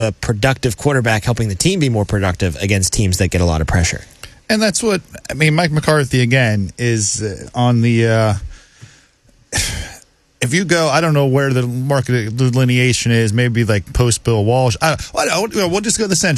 a productive quarterback helping the team be more productive against teams that get a lot of pressure. And that's what, I mean, Mike McCarthy, again, is on the, if you go, I don't know where the market delineation is, maybe like post Bill Walsh. We'll just go to the Century.